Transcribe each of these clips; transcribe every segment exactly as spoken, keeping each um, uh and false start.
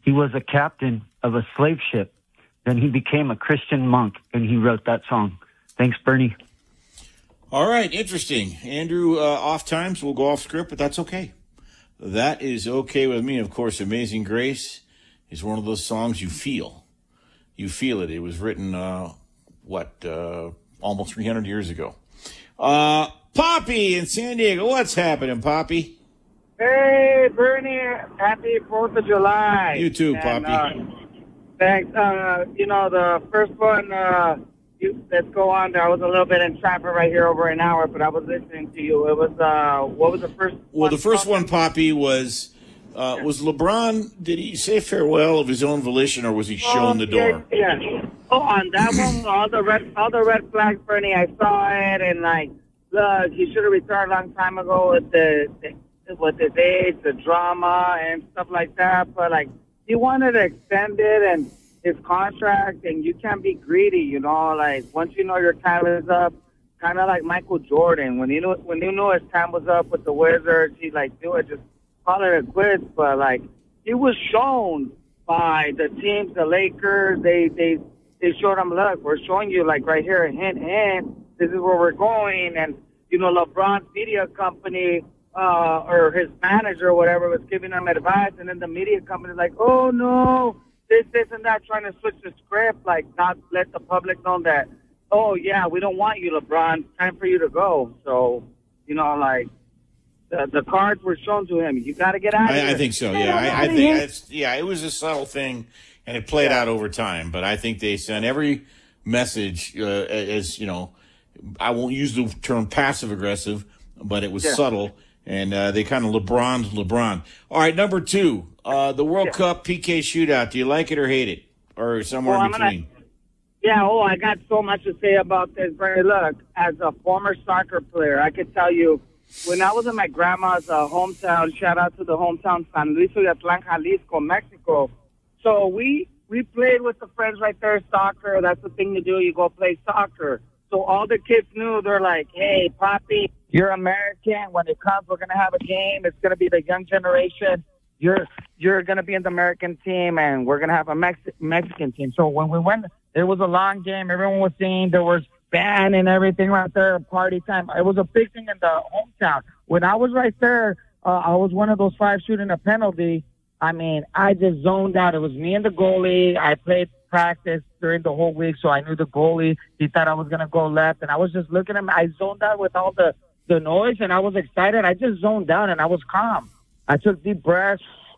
He was a captain of a slave ship. Then he became a Christian monk, and he wrote that song. Thanks, Bernie. All right, interesting. Andrew, uh, off times, we'll go off script, but that's okay. That is okay with me. Of course, Amazing Grace is one of those songs you feel. You feel it. It was written, uh, what, uh, almost three hundred years ago. Uh, Poppy in San Diego. What's happening, Poppy? Hey, Bernie. Happy fourth of July. You too, and, Poppy. Uh, thanks. Uh, you know, the first one, uh, you, let's go on there. I was a little bit in traffic right here over an hour, but I was listening to you. It was, uh, what was the first Well, one? the first one, Poppy, was uh, was LeBron, did he say farewell of his own volition, or was he shown the door? Yeah, yeah. Oh, on that one, all the red, all the red flags, Bernie. I saw it, and like, look, he should have retired a long time ago with the, the with his age, the drama, and stuff like that. But like, he wanted to extend it and his contract, and you can't be greedy, you know. Like, once you know your time is up, kind of like Michael Jordan, when you knew when you knew his time was up with the Wizards, he like do it, just call it a quits. But like, he was shown by the teams, the Lakers, they they they showed him, look, we're showing you like right here, hint, hint, this is where we're going. And you know, LeBron's media company uh, or his manager or whatever was giving him advice, and then the media company like, oh no, this, this, and that, trying to switch the script, like not let the public know that, oh yeah, we don't want you, LeBron, time for you to go. So, you know, like, the, the cards were shown to him. You got to get out of I, here. I think so, yeah. I, I think, it's, yeah, it was a subtle thing, and it played yeah. out over time. But I think they sent every message uh, as, you know, I won't use the term passive-aggressive, but it was yeah. subtle, and uh, they kind of LeBron's LeBron. All right, number two, uh, the World yeah. Cup P K shootout. Do you like it or hate it, or somewhere well, in between? Gonna, yeah, oh, I got so much to say about this, Bernie. Look, as a former soccer player, I could tell you, when I was in my grandma's uh, hometown, shout out to the hometown, San Luis Oyatlán, Jalisco, Mexico. So we we played with the friends right there, soccer. That's the thing to do. You go play soccer. So all the kids knew, they're like, hey, Poppy, you're American. When it comes, we're going to have a game. It's going to be the young generation. You're you're going to be in the American team, and we're going to have a Mex- Mexican team. So when we went, it was a long game. Everyone was singing. There was band and everything right there, party time. It was a big thing in the hometown. When I was right there, uh, I was one of those five shooting a penalty. I mean, I just zoned out. It was me and the goalie. I played practice during the whole week, so I knew the goalie. He thought I was going to go left, and I was just looking at him. I zoned out with all the, the noise, and I was excited. I just zoned down, and I was calm. I took deep breaths,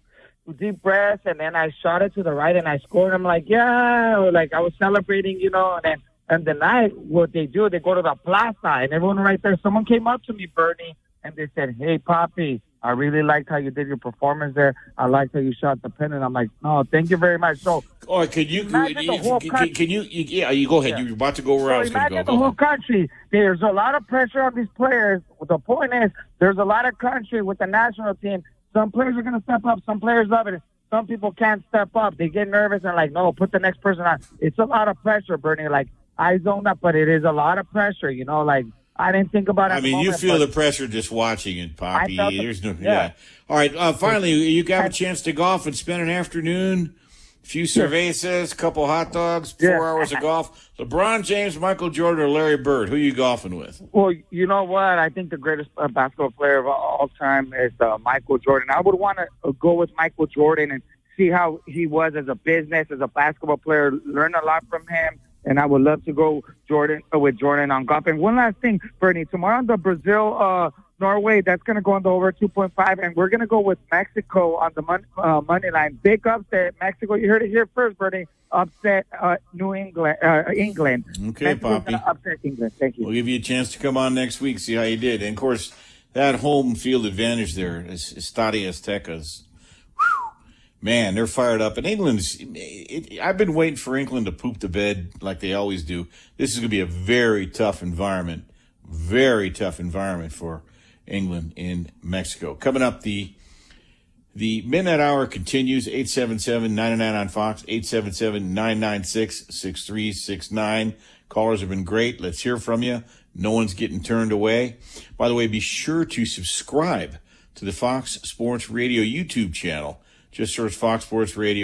deep breaths, and then I shot it to the right, and I scored. I'm like, yeah, like I was celebrating, you know, and then and the night, what they do, they go to the plaza, and everyone right there, someone came up to me, Bernie, and they said, hey, Poppy, I really liked how you did your performance there. I liked how you shot the pin, and I'm like, oh, thank you very much. So, oh, could you, can, can, can, can you, you, yeah, you go ahead. Yeah. You're about to go where so I was going to go. Imagine go the whole ahead. country. There's a lot of pressure on these players. The point is, there's a lot of country with the national team. Some players are going to step up. Some players love it. Some people can't step up. They get nervous and like, no, put the next person on. It's a lot of pressure, Bernie. Like, I zoned up, but it is a lot of pressure, you know, like, I didn't think about it. I mean, moment, you feel the pressure just watching it, Poppy. The, There's no, yeah. yeah. All right. Uh, finally, you got a chance to golf and spend an afternoon, a few cervezas, a couple hot dogs, four yeah. hours of golf. LeBron James, Michael Jordan, or Larry Bird? Who are you golfing with? Well, you know what? I think the greatest uh, basketball player of all time is uh, Michael Jordan. I would want to uh, go with Michael Jordan and see how he was as a business, as a basketball player, learn a lot from him. And I would love to go Jordan uh, with Jordan on golf. And one last thing, Bernie, tomorrow on the Brazil, uh, Norway, that's going to go on the over two point five. And we're going to go with Mexico on the mon- uh, money line. Big upset. Mexico, you heard it here first, Bernie. Upset uh, New England. Uh, England. Okay, Mexico's Poppy. Upset England. Thank you. We'll give you a chance to come on next week, see how you did. And, of course, that home field advantage there is Estadio Aztecas. Man, they're fired up. And England's, it, I've been waiting for England to poop the bed like they always do. This is going to be a very tough environment, very tough environment for England in Mexico. Coming up, the the Midnight Hour continues, eight seven seven, nine nine on Fox, eight seven seven, nine nine six, six three six nine. Callers have been great. Let's hear from you. No one's getting turned away. By the way, be sure to subscribe to the Fox Sports Radio YouTube channel. Just search Fox Sports Radio.